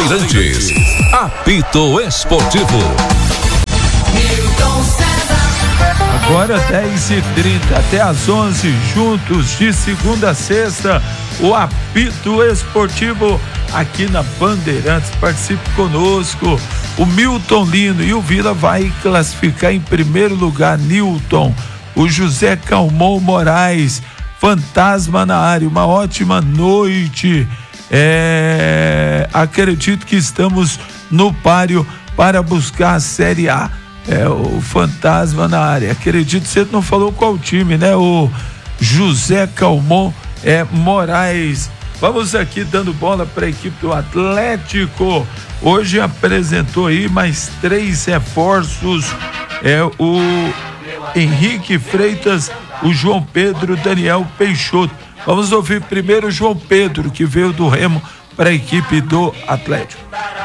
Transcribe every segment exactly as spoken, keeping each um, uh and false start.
Bandeirantes. Apito Esportivo. Agora dez e trinta até às onze, juntos de segunda a sexta, o Apito Esportivo aqui na Bandeirantes. Participe conosco. O Milton Lino e o Vila vai classificar em primeiro lugar. Newton, o José Calmon Moraes, fantasma na área. Uma ótima noite. É, acredito que estamos no páreo para buscar a Série A. É o fantasma na área. Acredito que você não falou qual time, né? O José Calmon é, Moraes. Vamos aqui dando bola para a equipe do Atlético. Hoje apresentou aí mais três reforços. É o Henrique Freitas, o João Pedro, o Daniel Peixoto. Vamos ouvir primeiro o João Pedro, que veio do Remo para a equipe do Atlético.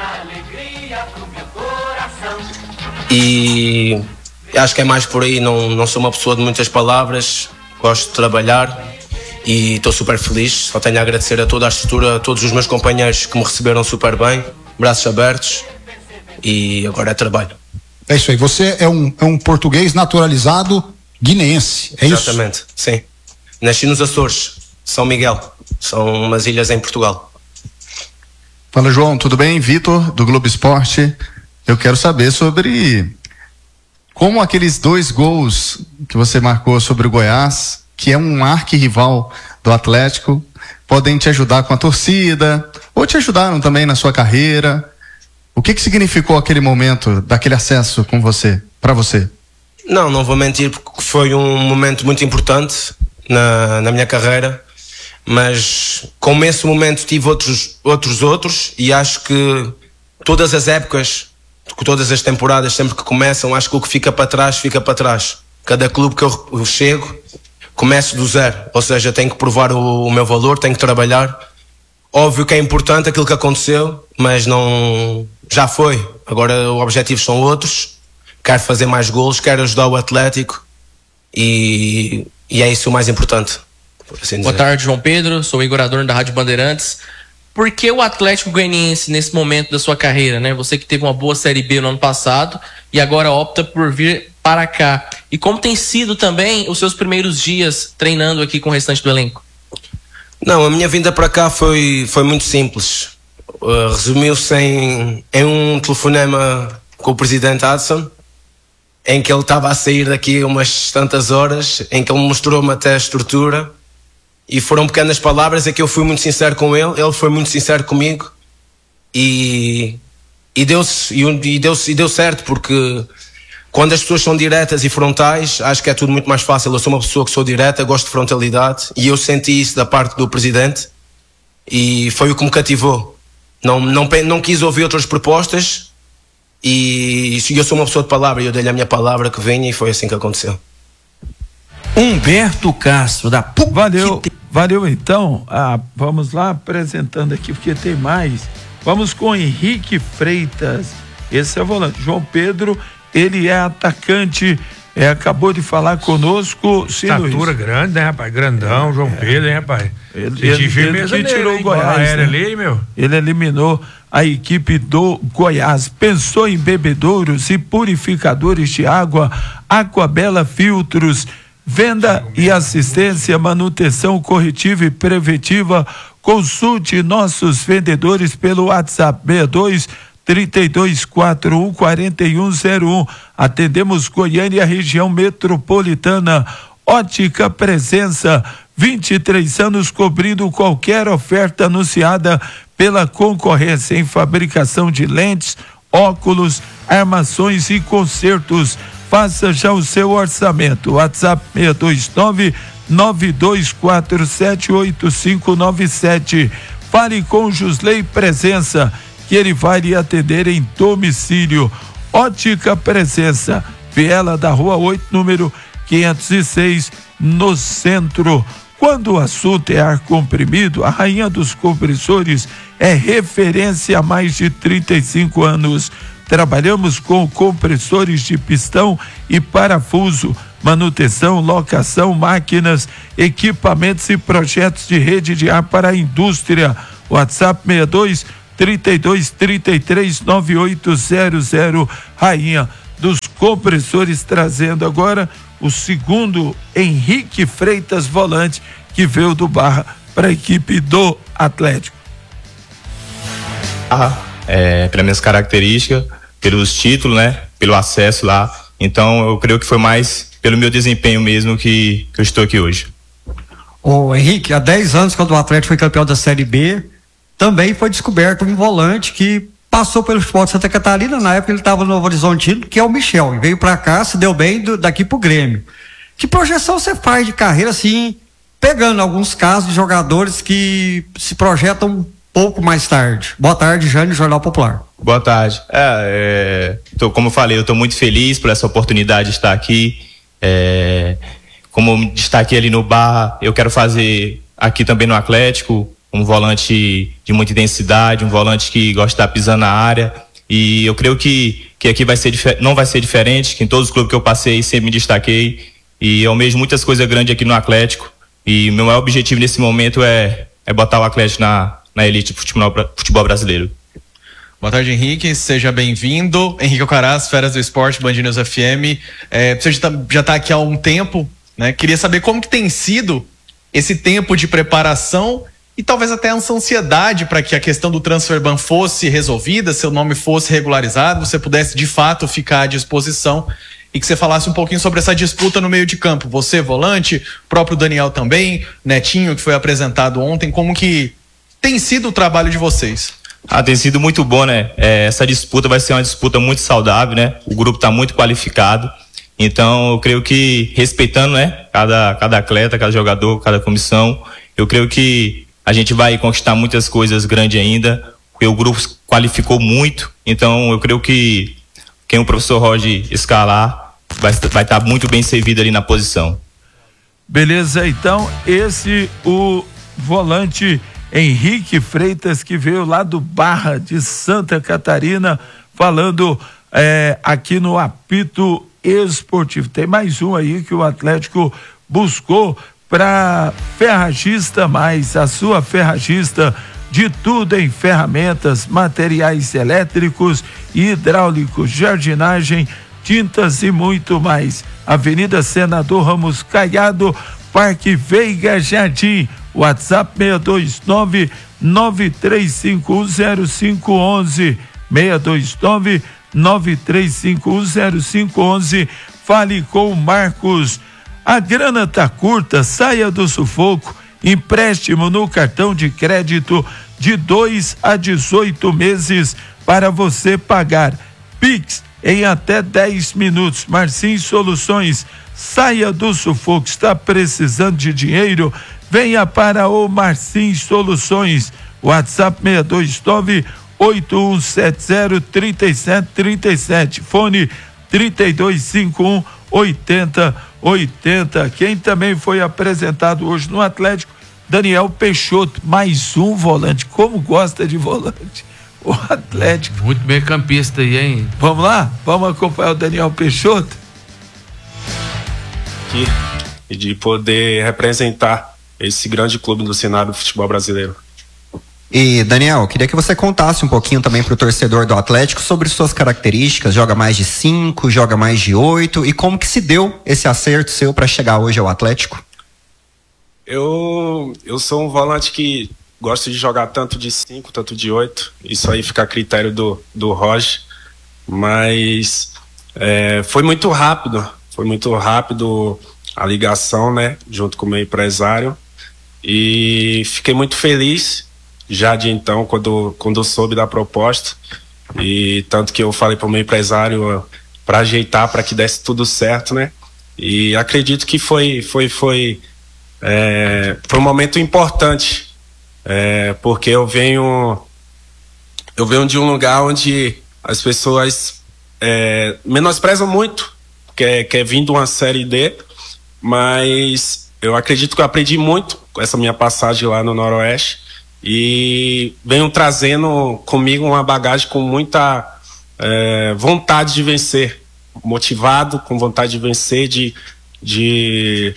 E acho que é mais por aí. Não, não sou uma pessoa de muitas palavras, gosto de trabalhar e estou super feliz. Só tenho a agradecer a toda a estrutura, a todos os meus companheiros que me receberam super bem, braços abertos, e agora é trabalho. É isso aí, você é um, é um português naturalizado guineense, é isso? Exatamente, sim. Nasci nos Açores, São Miguel, são umas ilhas em Portugal. Fala, João, tudo bem? Vitor, do Globo Esporte. Eu quero saber sobre como aqueles dois gols que você marcou sobre o Goiás, que é um arquirrival do Atlético, podem te ajudar com a torcida, ou te ajudaram também na sua carreira. O que que significou aquele momento, daquele acesso com você, para você? Não, não vou mentir, porque foi um momento muito importante na, na minha carreira, mas como esse momento tive outros, outros, outros, e acho que todas as épocas, todas as temporadas, sempre que começam, acho que o que fica para trás, fica para trás. Cada clube que eu, eu chego, começo do zero, ou seja, tenho que provar o, o meu valor, tenho que trabalhar. Óbvio que é importante aquilo que aconteceu, mas não, já foi. Agora os objetivos são outros, quero fazer mais golos, quero ajudar o Atlético e, e é isso o mais importante. Por assim dizer. Boa tarde, João Pedro, sou o Igor Adorno da Rádio Bandeirantes. Por que o Atlético Goianiense nesse momento da sua carreira, né? Você que teve uma boa Série B no ano passado e agora opta por vir para cá. E como tem sido também os seus primeiros dias treinando aqui com o restante do elenco? Não, a minha vinda para cá foi, foi muito simples. Uh, resumiu-se em, em um telefonema com o presidente Adson, em que ele estava a sair daqui umas tantas horas, em que ele mostrou-me até a estrutura. E foram pequenas palavras, é que eu fui muito sincero com ele, ele foi muito sincero comigo e, e, deu-se, e, e, deu-se, e deu certo, porque quando as pessoas são diretas e frontais, acho que é tudo muito mais fácil. Eu sou uma pessoa que sou direta, gosto de frontalidade e eu senti isso da parte do presidente e foi o que me cativou. Não, não, não quis ouvir outras propostas e eu sou uma pessoa de palavra e eu dei-lhe a minha palavra que venha e foi assim que aconteceu. Humberto Castro da P U C. Valeu, valeu então. Ah, vamos lá apresentando aqui porque tem mais. Vamos com Henrique Freitas. Esse é o volante. João Pedro, ele é atacante. É, acabou de falar conosco. Estatura grande, né, rapaz? Grandão, João é. Pedro, hein, rapaz? Ele, ele, ele que tirou o Goiás, né? ali, meu. Ele eliminou a equipe do Goiás. Pensou em bebedouros e purificadores de água, Aquabela Filtros. Venda e assistência, manutenção corretiva e preventiva. Consulte nossos vendedores pelo WhatsApp seis dois, três dois quatro um, quatro um zero um. Atendemos Goiânia e a região metropolitana. Ótica Presença, vinte e três anos cobrindo qualquer oferta anunciada pela concorrência em fabricação de lentes, óculos, armações e consertos. Faça já o seu orçamento. WhatsApp seis dois nove, nove dois quatro sete, oito cinco nove sete. Fale com Jusley Presença, que ele vai lhe atender em domicílio. Ótica Presença, Viela da Rua oito, número quinhentos e seis, no centro. Quando o assunto é ar comprimido, a rainha dos compressores é referência há mais de trinta e cinco anos. Trabalhamos com compressores de pistão e parafuso, manutenção, locação, máquinas, equipamentos e projetos de rede de ar para a indústria. WhatsApp seis dois, trinta e dois, trinta e três, noventa e oito zero zero. Rainha dos compressores, trazendo agora o segundo Henrique Freitas, volante, que veio do Barra para a equipe do Atlético. Ah, é, pelas minhas características, pelos títulos, né? Pelo acesso lá. Então eu creio que foi mais pelo meu desempenho mesmo que, que eu estou aqui hoje. Ô Henrique, há dez anos, quando o Atlético foi campeão da Série B, também foi descoberto um volante que passou pelo futebol de Santa Catarina. Na época ele estava no Novo Horizontino, que é o Michel, e veio para cá, se deu bem do, daqui pro Grêmio. Que projeção você faz de carreira, assim, pegando alguns casos de jogadores que se projetam um pouco mais tarde? Boa tarde, Jânio, Jornal Popular. Boa tarde. É, é, tô, como eu falei, eu estou muito feliz por essa oportunidade de estar aqui. É, como eu destaquei ali no Barra, eu quero fazer aqui também no Atlético, um volante de muita intensidade, um volante que gosta de estar pisando na área. E eu creio que, que aqui vai ser, não vai ser diferente, que em todos os clubes que eu passei sempre me destaquei. E eu almejo muitas coisas grandes aqui no Atlético. E meu maior objetivo nesse momento é, é botar o Atlético na, na elite do futebol, futebol brasileiro. Boa tarde, Henrique, seja bem-vindo. Henrique Alcaraz, Feras do Esporte, Band News F M. É, você já está aqui há um tempo, né? Queria saber como que tem sido esse tempo de preparação e talvez até essa ansiedade para que a questão do transfer ban fosse resolvida, seu nome fosse regularizado, você pudesse de fato ficar à disposição e que você falasse um pouquinho sobre essa disputa no meio de campo. Você, volante, próprio Daniel também, Netinho, que foi apresentado ontem, como que tem sido o trabalho de vocês? Ah, tem sido muito bom, né? É, essa disputa vai ser uma disputa muito saudável, né? O grupo está muito qualificado. Então, eu creio que, respeitando, né? Cada, cada atleta, cada jogador, cada comissão, eu creio que a gente vai conquistar muitas coisas grandes ainda, porque o grupo qualificou muito. Então, eu creio que quem o professor Roger escalar vai, vai estar muito bem servido ali na posição. Beleza, então, esse o volante Henrique Freitas, que veio lá do Barra de Santa Catarina, falando é, aqui no Apito Esportivo. Tem mais um aí que o Atlético buscou para Ferragista Mais, a sua ferragista de tudo em ferramentas, materiais elétricos e hidráulicos, jardinagem, tintas e muito mais. Avenida Senador Ramos Caiado, Parque Veiga Jardim. WhatsApp seis dois nove, nove três cinco um zero cinco um um, seis dois nove, nove três cinco um zero cinco um um. Fale com o Marcos. A grana tá curta, saia do sufoco. Empréstimo no cartão de crédito de dois a dezoito meses para você pagar. Pix em até dez minutos. Marcinho Soluções, saia do sufoco. Está precisando de dinheiro? Venha para o Marcinho Soluções. WhatsApp seis dois nove, oito um sete zero, três sete três sete. Fone trinta e dois cinquenta e um, oitenta oitenta. Quem também foi apresentado hoje no Atlético, Daniel Peixoto, mais um volante. Como gosta de volante o Atlético. Muito bem campista aí, hein? Vamos lá? Vamos acompanhar o Daniel Peixoto? E de poder representar esse grande clube do cenário do futebol brasileiro. E Daniel, queria que você contasse um pouquinho também para o torcedor do Atlético sobre suas características. Joga mais de cinco, joga mais de oito, e como que se deu esse acerto seu para chegar hoje ao Atlético? Eu, eu sou um volante que gosto de jogar tanto de cinco, tanto de oito. Isso aí fica a critério do, do Roger. Mas é, foi muito rápido. Foi muito rápido a ligação, né? Junto com o meu empresário. E fiquei muito feliz já de então, quando, quando eu soube da proposta. E tanto que eu falei para o meu empresário para ajeitar, para que desse tudo certo, né? E acredito que foi, foi, foi, é, foi um momento importante, é, porque eu venho, eu venho de um lugar onde as pessoas é, menosprezam muito, que é, que é vindo uma Série D, mas eu acredito que eu aprendi muito com essa minha passagem lá no Noroeste e venho trazendo comigo uma bagagem com muita é, vontade de vencer, motivado, com vontade de vencer, de, de,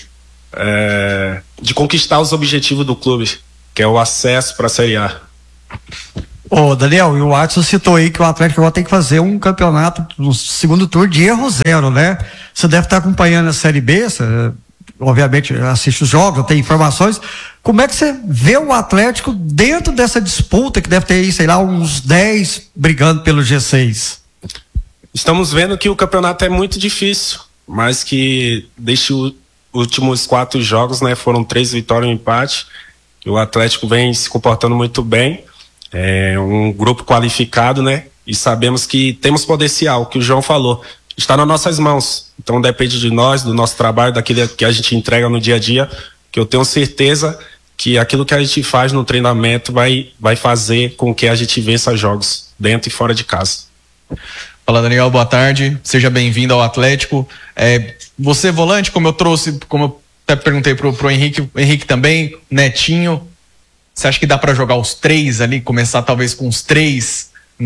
é, de conquistar os objetivos do clube, que é o acesso para a Série A. Ô, Daniel, e o Watson citou aí que o Atlético agora tem que fazer um campeonato no segundo turno de erro zero, né? Você deve estar acompanhando a Série B, você, obviamente assiste os jogos, tem informações. Como é que você vê o Atlético dentro dessa disputa que deve ter aí, sei lá, uns dez brigando pelo G seis? Estamos vendo que o campeonato é muito difícil, mas que desde os últimos quatro jogos, né, foram três vitórias e um empate. O Atlético vem se comportando muito bem, é um grupo qualificado, né? E sabemos que temos potencial, que o João falou, está nas nossas mãos. Então depende de nós, do nosso trabalho, daquilo que a gente entrega no dia a dia, que eu tenho certeza que aquilo que a gente faz no treinamento vai, vai fazer com que a gente vença jogos dentro e fora de casa. Fala, Daniel, boa tarde, seja bem-vindo ao Atlético. É, você volante, como eu trouxe, como eu até perguntei pro, pro Henrique, o Henrique também, Netinho, você acha que dá para jogar os três ali, começar talvez com os três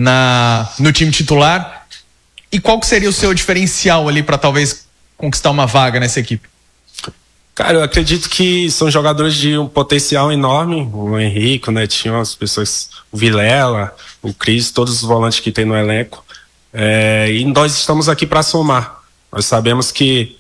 na, no time titular? E qual que seria o seu diferencial ali para talvez conquistar uma vaga nessa equipe? Cara, eu acredito que são jogadores de um potencial enorme, o Henrique, o Netinho, as pessoas, o Vilela, o Cris, todos os volantes que tem no elenco. É, e nós estamos aqui para somar. Nós sabemos que,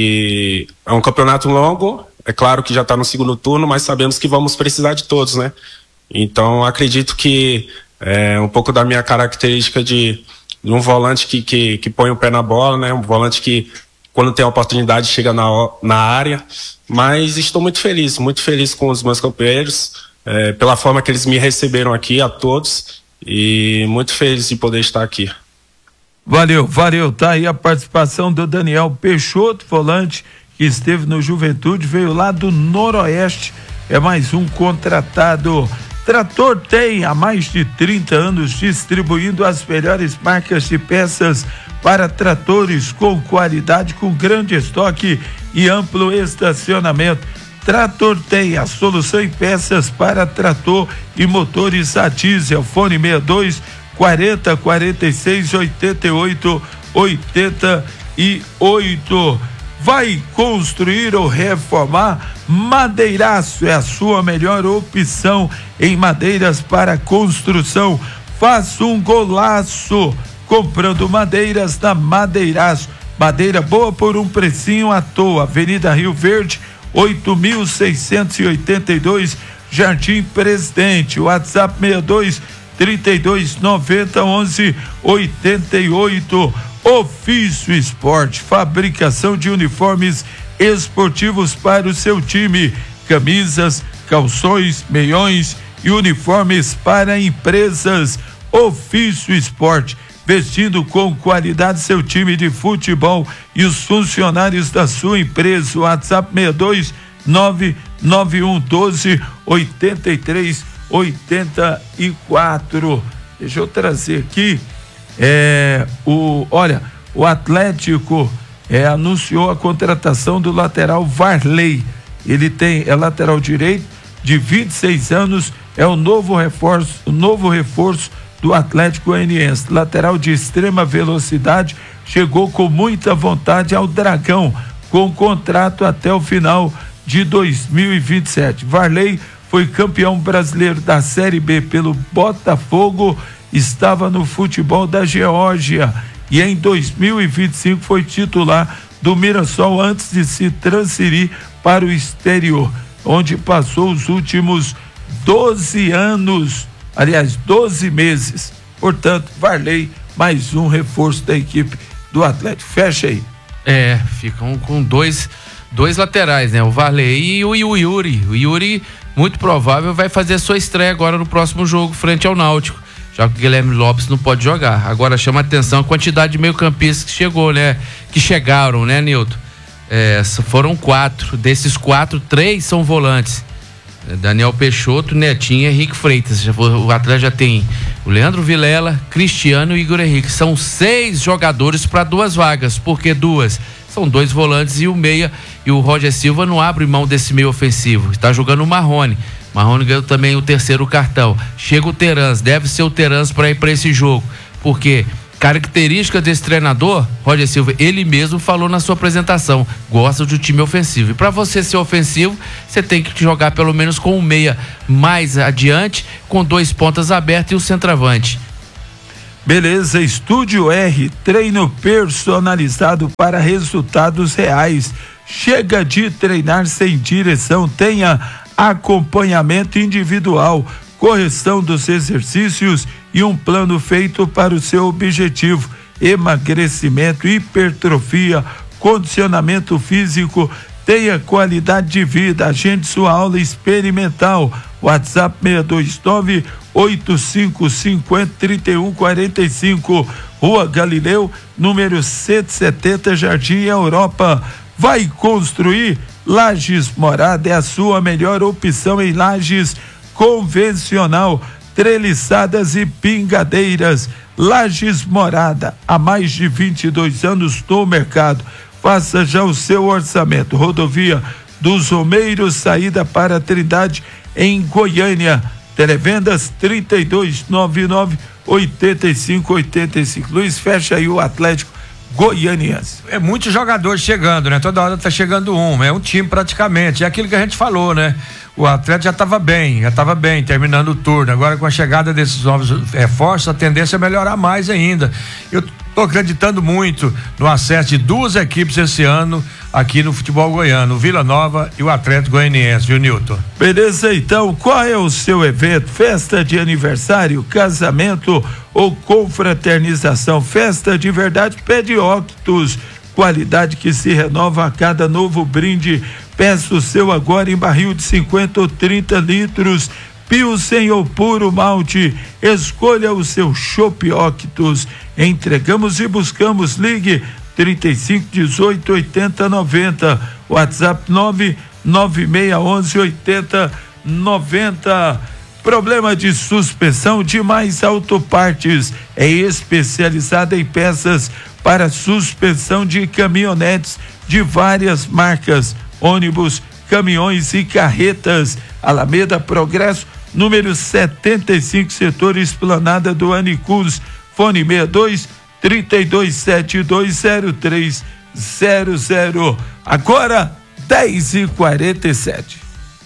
que é um campeonato longo, é claro que já está no segundo turno, mas sabemos que vamos precisar de todos, né? Então acredito que é um pouco da minha característica de, de um volante que, que, que põe o pé na bola, né? Um volante que quando tem a oportunidade chega na, na área, mas estou muito feliz, muito feliz com os meus companheiros, é, pela forma que eles me receberam aqui, a todos, e muito feliz de poder estar aqui. Valeu, valeu, tá aí a participação do Daniel Peixoto, volante, que esteve no Juventude, veio lá do Noroeste, é mais um contratado. Trator tem há mais de trinta anos distribuindo as melhores marcas de peças para tratores com qualidade, com grande estoque e amplo estacionamento. Trator tem a solução em peças para trator e motores a diesel. Fone sessenta e dois, quarenta, quarenta e seis, oitenta e oito, oitenta e oito. Vai construir ou reformar? Madeiraço é a sua melhor opção em madeiras para construção. Faça um golaço comprando madeiras na Madeiraço. Madeira boa por um precinho à toa. Avenida Rio Verde, oito mil seiscentos e oitenta e dois, Jardim Presidente. WhatsApp sessenta e dois, trinta e dois, noventa, onze, oitenta e oito. Ofício Esporte, fabricação de uniformes esportivos para o seu time, camisas, calções, meiões e uniformes para empresas. Ofício Esporte, vestindo com qualidade seu time de futebol e os funcionários da sua empresa. WhatsApp sessenta e dois, nove nove um doze, oitenta e três, oitenta e quatro. Deixa eu trazer aqui. É, o, olha, o Atlético é, anunciou a contratação do lateral Varley. Ele tem, é lateral direito, de vinte e seis anos, é o novo reforço, o novo reforço do Atlético Goianiense. Lateral de extrema velocidade, chegou com muita vontade ao Dragão, com contrato até o final de dois mil e vinte e sete. Varley foi campeão brasileiro da Série B pelo Botafogo, estava no futebol da Geórgia e em dois mil e vinte e cinco foi titular do Mirassol antes de se transferir para o exterior, onde passou os últimos doze anos, aliás, doze meses. Portanto, Varley, mais um reforço da equipe do Atlético. Fecha aí. É, ficam com dois, dois laterais, né? O Varley e o Yuri. O Yuri, muito provável, vai fazer a sua estreia agora no próximo jogo, frente ao Náutico, já que o Guilherme Lopes não pode jogar. Agora chama a atenção a quantidade de meio-campistas que chegou, né? Que chegaram, né, Nilton? É, foram quatro. Desses quatro, três são volantes. Daniel Peixoto, Netinho e Henrique Freitas. O Atlético já tem o Leandro Vilela, Cristiano e Igor Henrique. São seis jogadores para duas vagas. Por que duas? São dois volantes e o meia. E o Roger Silva não abre mão desse meio ofensivo. Está jogando o Marrone. Marrone ganhou também o terceiro cartão. Chega o Terans, deve ser o Terans para ir para esse jogo. Porque Característica desse treinador, Roger Silva, ele mesmo falou na sua apresentação, gosta de um time ofensivo. E para você ser ofensivo, você tem que jogar pelo menos com um meia mais adiante, com dois pontas abertas e o centroavante. Beleza, Estúdio R, treino personalizado para resultados reais. Chega de treinar sem direção, tenha acompanhamento individual, correção dos exercícios e um plano feito para o seu objetivo: emagrecimento, hipertrofia, condicionamento físico. Tenha qualidade de vida. Agende sua aula experimental. WhatsApp seis dois nove, oito cinco cinco zero, três um quatro cinco, Rua Galileu, número cento e setenta, Jardim Europa. Vai construir? Lajes Morada é a sua melhor opção em lajes convencional, treliçadas e pingadeiras. Lajes Morada, há mais de vinte e dois anos no mercado. Faça já o seu orçamento. Rodovia dos Romeiros, saída para Trindade, em Goiânia. Televendas trinta e dois noventa e nove, oitenta e cinco oitenta e cinco. Luiz, fecha aí o Atlético Goianiense. É muitos jogadores chegando, né? Toda hora tá chegando um, é um time praticamente, é aquilo que a gente falou, né? O Atlético já estava bem, já estava bem, terminando o turno. Agora, com a chegada desses novos reforços, a tendência é melhorar mais ainda. Eu tô acreditando muito no acesso de duas equipes esse ano aqui no futebol goiano, o Vila Nova e o Atlético Goianiense, viu, Nilton? Beleza, então, qual é o seu evento? Festa de aniversário, casamento ou confraternização? Festa de verdade, pede Octus, qualidade que se renova a cada novo brinde. Peça o seu agora em barril de cinquenta ou trinta litros, Pilsen ou puro malte. Escolha o seu Chopp Octus. Entregamos e buscamos. Ligue trinta e cinco, dezoito, oitenta, noventa. WhatsApp nove nove seis onze, oitenta, noventa. Problema de suspensão, Demais Autopartes é especializada em peças para suspensão de caminhonetes de várias marcas, ônibus, caminhões e carretas. Alameda Progresso, número setenta e cinco, setor Esplanada do Anicus. Fone sessenta e dois, trinta e dois, setenta e dois, zero três zero zero. Agora dez e quarenta e sete.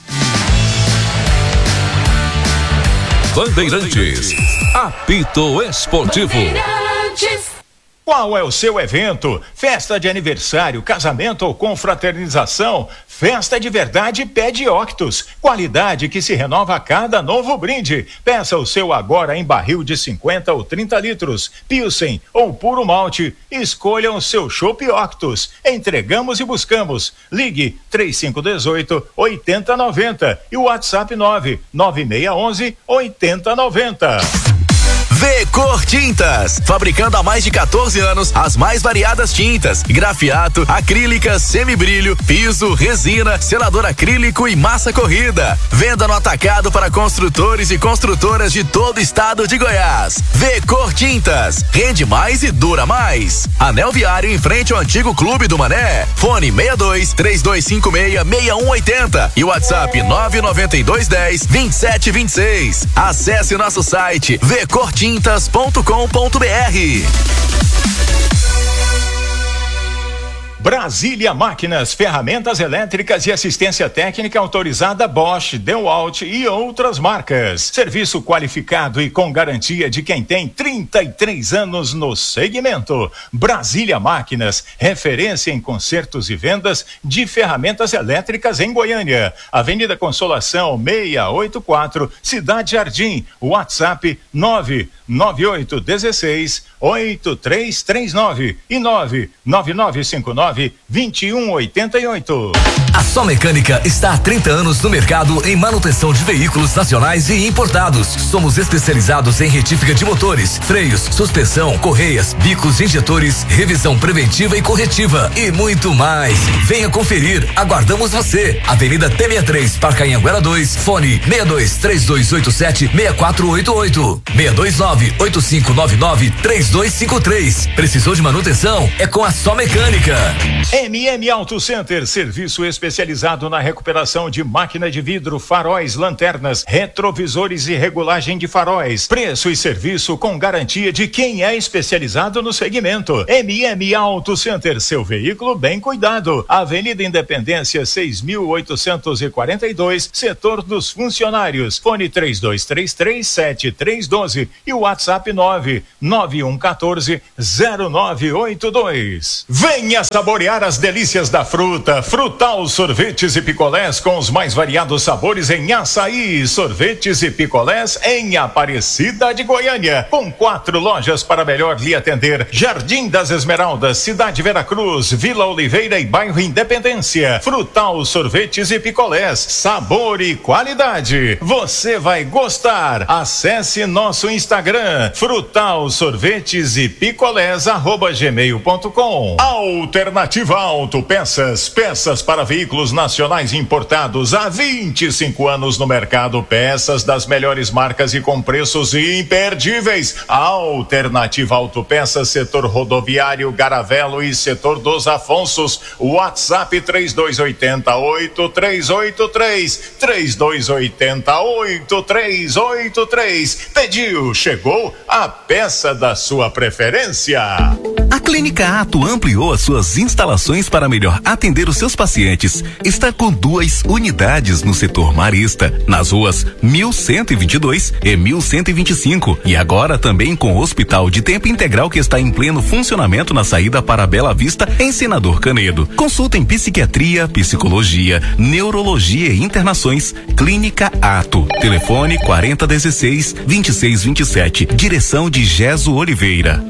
Bandeirantes, apito esportivo. Qual é o seu evento? Festa de aniversário, casamento ou confraternização? Festa de verdade pede Octus. Qualidade que se renova a cada novo brinde. Peça o seu agora em barril de cinquenta ou trinta litros, Pilsen ou puro malte. Escolha o seu Chopp Octus. Entregamos e buscamos. Ligue trinta e cinco, dezoito, oitenta, noventa e o WhatsApp nove nove seis onze, oitenta, noventa. V-Cor Tintas, fabricando há mais de quatorze anos as mais variadas tintas: grafiato, acrílicas, semibrilho, piso, resina, selador acrílico e massa corrida. Venda no atacado para construtores e construtoras de todo o estado de Goiás. V-Cor Tintas, rende mais e dura mais. Anel Viário, em frente ao antigo Clube do Mané. Fone seis dois, três dois cinco seis, seis um oito zero e o WhatsApp nove nove dois, dez, vinte e sete, vinte e seis. Acesse nosso site v cor tintas ponto com ponto b r. Brasília Máquinas, ferramentas elétricas e assistência técnica autorizada Bosch, DeWalt e outras marcas. Serviço qualificado e com garantia de quem tem trinta e três anos no segmento. Brasília Máquinas, referência em consertos e vendas de ferramentas elétricas em Goiânia. Avenida Consolação seiscentos e oitenta e quatro, Cidade Jardim. WhatsApp nove nove oito um seis, oito três três nove e nove nove nove cinco nove, dois um oito oito. A Só Mecânica está há trinta anos no mercado em manutenção de veículos nacionais e importados. Somos especializados em retífica de motores, freios, suspensão, correias, bicos, injetores, revisão preventiva e corretiva e muito mais. Venha conferir, aguardamos você. Avenida T sessenta e três, Parque Anhanguera dois, fone seis dois, três dois oito sete, seis quatro oito oito, seis dois nove, oito cinco nove nove, três dois cinco três. Precisou de manutenção? É com a Só Mecânica. M M Auto Center, serviço especial especializado na recuperação de máquina de vidro, faróis, lanternas, retrovisores e regulagem de faróis. Preço e serviço com garantia de quem é especializado no segmento. M M Auto Center, seu veículo bem cuidado. Avenida Independência seis mil oitocentos e quarenta e dois, setor dos funcionários. Fone três dois três três, sete três um dois e o WhatsApp nove nove um um quatro zero nove oito dois. Venha saborear as delícias da fruta. Frutal Sorvetes e Picolés com os mais variados sabores em açaí. Sorvetes e picolés em Aparecida de Goiânia, com quatro lojas para melhor lhe atender: Jardim das Esmeraldas, Cidade Veracruz, Vila Oliveira e Bairro Independência. Frutal Sorvetes e Picolés, sabor e qualidade. Você vai gostar. Acesse nosso Instagram, Frutal Sorvetes e Picolés, arroba gmail ponto com. Alternativa Autopeças, peças para veículos nacionais importados há vinte e cinco anos no mercado, peças das melhores marcas e com preços imperdíveis. Alternativa Autopeças, setor rodoviário, Garavelo e setor dos Afonsos. WhatsApp três dois oito oito, três oito três, três dois oito oito, três oito três. Pediu, chegou a peça da sua preferência. A Clínica Ato ampliou as suas instalações para melhor atender os seus pacientes. Está com duas unidades no setor marista, nas ruas mil cento e vinte e dois e mil cento e vinte e cinco, e agora também com o Hospital de Tempo Integral, que está em pleno funcionamento na saída para Bela Vista, em Senador Canedo. Consulta em psiquiatria, psicologia, neurologia e internações. Clínica Ato. Telefone quarenta dezesseis, vinte e seis vinte e sete. Direção de Geso Oliveira.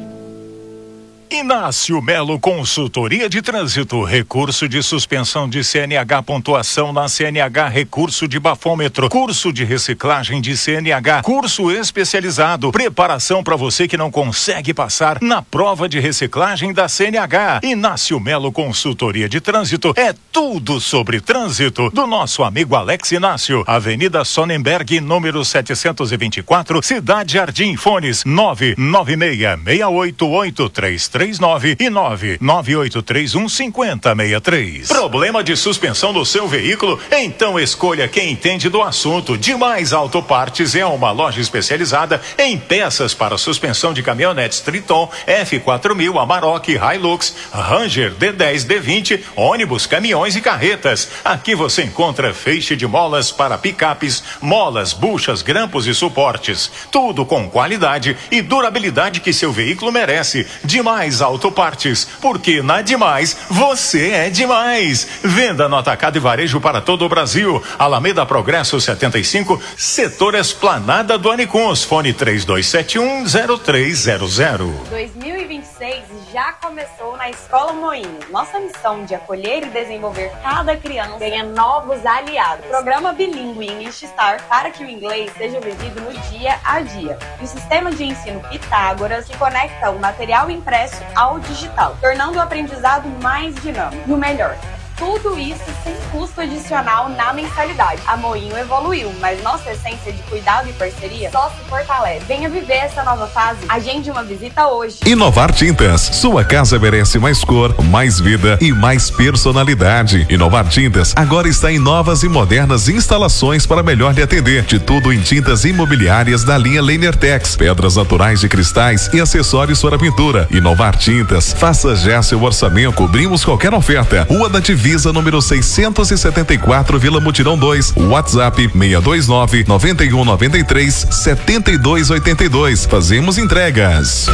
Inácio Melo Consultoria de Trânsito, recurso de suspensão de C N H, pontuação na C N H, recurso de bafômetro, curso de reciclagem de C N H, curso especializado, preparação para você que não consegue passar na prova de reciclagem da C N H. Inácio Melo Consultoria de Trânsito é tudo sobre trânsito do nosso amigo Alex Inácio. Avenida Sonnenberg, número setecentos e vinte e quatro, Cidade Jardim. Fones nove nove seis, seis oito oito, três três nove e nove nove oito três um, cinco zero seis três. Problema de suspensão do seu veículo? Então escolha quem entende do assunto. Demais Autopartes é uma loja especializada em peças para suspensão de caminhonetes Triton, F quatro mil, Amarok, Hilux, Ranger, D dez, D vinte, ônibus, caminhões e carretas. Aqui você encontra feixe de molas para picapes, molas, buchas, grampos e suportes. Tudo com qualidade e durabilidade que seu veículo merece. Demais Autopartes, porque na Demais você é demais. Venda no atacado e varejo para todo o Brasil. Alameda Progresso setenta e cinco, setor Esplanada do Anicuns. Fone três dois sete um, zero três zero zero. dois mil e vinte e seis já começou na Escola Moinho. Nossa missão de acolher e desenvolver cada criança ganha novos aliados. Programa bilíngue English Star para que o inglês seja vivido no dia a dia. E o sistema de ensino Pitágoras que conecta o material impresso ao digital, tornando o aprendizado mais dinâmico. E o melhor, tudo isso sem custo adicional na mensalidade. A Moinho evoluiu, mas nossa essência de cuidado e parceria só se fortalece. Venha viver essa nova fase. Agende uma visita hoje. Inovar Tintas. Sua casa merece mais cor, mais vida e mais personalidade. Inovar Tintas agora está em novas e modernas instalações para melhor lhe atender. De tudo em tintas imobiliárias da linha Lenertex, pedras naturais de cristais e acessórios para pintura. Inovar Tintas. Faça já seu orçamento. Cobrimos qualquer oferta. Rua da Divisa, número seiscentos e setenta e quatro, Vila Mutirão dois. WhatsApp seis dois nove, nove um nove três, sete dois oito dois. Fazemos entregas.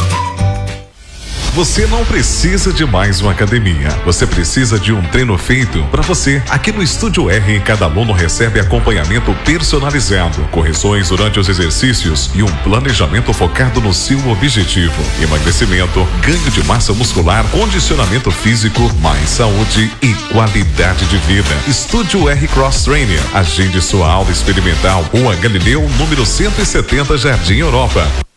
Você não precisa de mais uma academia. Você precisa de um treino feito para você. Aqui no Estúdio R, cada aluno recebe acompanhamento personalizado, correções durante os exercícios e um planejamento focado no seu objetivo: emagrecimento, ganho de massa muscular, condicionamento físico, mais saúde e qualidade de vida. Estúdio R Cross Trainer. Agende sua aula experimental. Rua Galileu, número cento e setenta, Jardim Europa.